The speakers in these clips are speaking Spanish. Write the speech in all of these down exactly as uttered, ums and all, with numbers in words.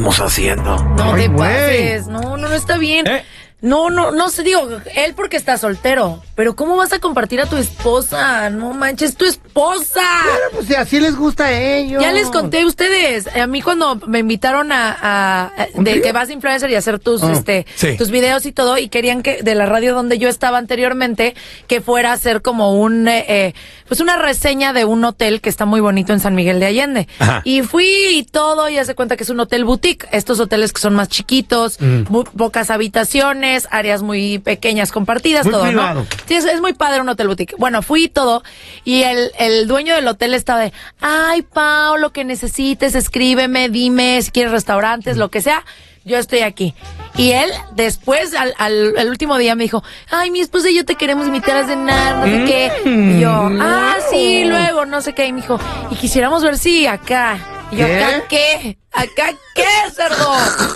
estamos haciendo. No Ay, te güey. pases. No, no, no está bien. ¿Eh? No, no, no sé, digo, él porque está soltero. Pero ¿cómo vas a compartir a tu esposa? No manches, tu esposa. Bueno, pues si así les gusta a ellos. Ya les conté a ustedes. A mí cuando me invitaron a, a, a- de que vas a influencer y hacer tus, Ah, este, sí. tus videos y todo, y querían que de la radio donde yo estaba anteriormente, que fuera a hacer como un, eh, eh, pues una reseña de un hotel que está muy bonito en San Miguel de Allende. Ajá. Y fui y todo, y hace cuenta que es un hotel boutique. Estos hoteles que son más chiquitos, muy pocas habitaciones, áreas muy pequeñas compartidas, Muy todo, privado. ¿no? Sí, es, es muy padre un hotel boutique. Bueno, fui y todo, y el, el dueño del hotel estaba de, ay, Pau, lo que necesites, escríbeme, dime, si quieres restaurantes, lo que sea, yo estoy aquí. Y él, después, al, al, al último día me dijo, ay, mi esposa y yo te queremos invitar a cenar, no sé qué. Y yo, ah, sí, luego, no sé qué. Y me dijo, y quisiéramos ver si acá. Y yo, ¿Qué? ¿acá qué? ¿Acá qué, cerdo?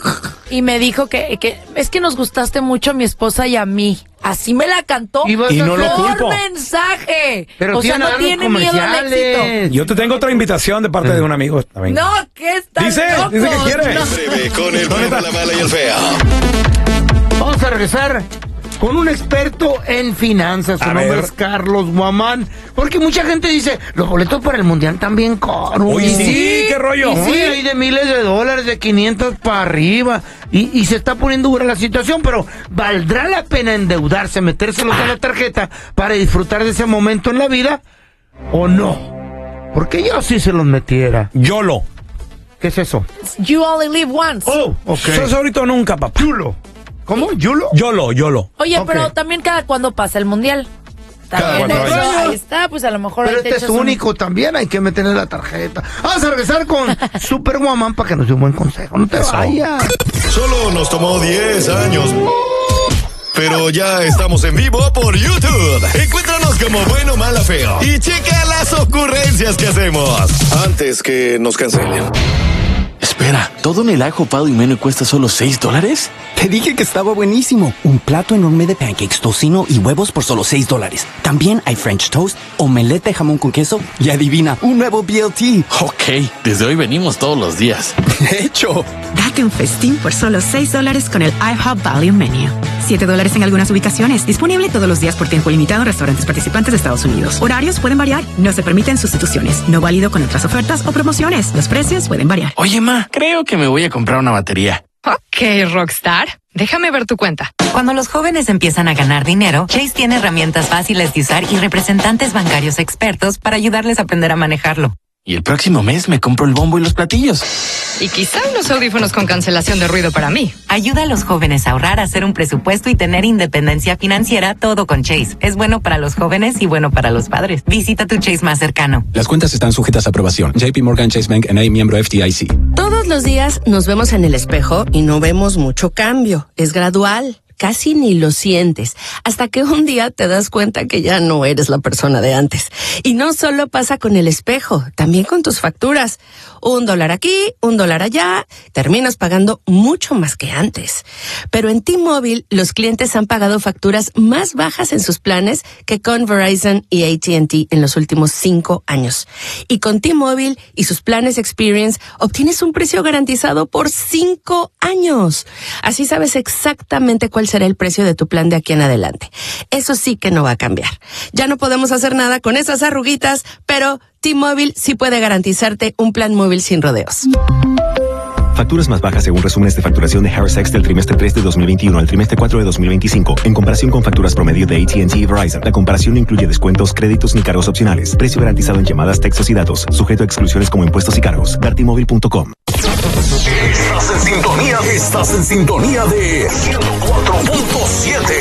Y me dijo que, que es que nos gustaste mucho a mi esposa y a mí. Así me la cantó Y vas Y a no lo hacer- culpo. por mensaje. Pero o sea, no tiene tiene miedo al éxito. Yo te tengo otra invitación de parte de un amigo también. No, ¿qué está Dice, loco? dice que quiere. No. Breve con el bueno, la mala y el feo. Vamos a regresar con un experto en finanzas. Su A nombre ver. es Carlos Guamán. Porque mucha gente dice, los boletos para el mundial están bien caros. Oye, sí, qué rollo. Y sí, hay de miles de dólares, de quinientos para arriba. Y, y se está poniendo dura la situación, pero ¿valdrá la pena endeudarse, metérselos a la tarjeta para disfrutar de ese momento en la vida? ¿O no? Porque yo sí se los metiera. YOLO. ¿Qué es eso? You only live once. Oh, ok. Eso es ahorita o nunca, papá. Yulo. ¿Cómo? ¿Yulo? YOLO, YOLO. Oye, Ok. pero también cada cuando pasa el mundial. Cada También cuatro eso, años. ahí está, pues a lo mejor Pero ahí te este es echas un- único también, hay que meterle la tarjeta. Vamos a regresar con Super Guamán para que nos dé un buen consejo. No te vayas. Solo nos tomó diez años. Pero ya estamos en vivo por YouTube. Encuéntranos como Bueno, Mala, Feo. Y checa las ocurrencias que hacemos antes que nos cancelen. Espera, ¿todo en el ajo Pau y Menu cuesta solo seis dólares? Te dije que estaba buenísimo. Un plato enorme de pancakes, tocino y huevos por solo seis dólares. También hay French toast, omelette de jamón con queso y adivina, un nuevo B L T. Ok, desde hoy venimos todos los días. De hecho, Date un festín por solo seis dólares con el IHOP Value Menu. siete dólares en algunas ubicaciones. Disponible todos los días por tiempo limitado en restaurantes participantes de Estados Unidos. Horarios pueden variar. No se permiten sustituciones. No válido con otras ofertas o promociones. Los precios pueden variar. Oye, ma, creo que me voy a comprar una batería. Ok, Rockstar. Déjame ver tu cuenta. Cuando los jóvenes empiezan a ganar dinero, Chase tiene herramientas fáciles de usar y representantes bancarios expertos para ayudarles a aprender a manejarlo. Y el próximo mes me compro el bombo y los platillos. Y quizá unos audífonos con cancelación de ruido para mí. Ayuda a los jóvenes a ahorrar, a hacer un presupuesto y tener independencia financiera, todo con Chase. Es bueno para los jóvenes y bueno para los padres. Visita tu Chase más cercano. Las cuentas están sujetas a aprobación. J P Morgan Chase Bank N A, miembro F D I C. Todos los días nos vemos en el espejo y no vemos mucho cambio. Es gradual. Casi ni lo sientes, hasta que un día te das cuenta que ya no eres la persona de antes. Y no solo pasa con el espejo, también con tus facturas. Un dólar aquí, un dólar allá, terminas pagando mucho más que antes. Pero en T-Mobile, los clientes han pagado facturas más bajas en sus planes que con Verizon y A T and T en los últimos cinco años. Y con T-Mobile y sus planes Experience, obtienes un precio garantizado por cinco años. Así sabes exactamente cuál será el precio de tu plan de aquí en adelante. Eso sí que no va a cambiar. Ya no podemos hacer nada con esas arruguitas, pero T-Mobile sí puede garantizarte un plan móvil sin rodeos. Facturas más bajas según resúmenes de facturación de Harris X del trimestre tres de dos mil veintiuno al trimestre cuatro de dos mil veinticinco, en comparación con facturas promedio de A T and T y Verizon. La comparación no incluye descuentos, créditos ni cargos opcionales. Precio garantizado en llamadas, textos y datos. Sujeto a exclusiones como impuestos y cargos. Dar T Mobile punto com. Estás en sintonía, estás en sintonía de ciento cuatro punto siete.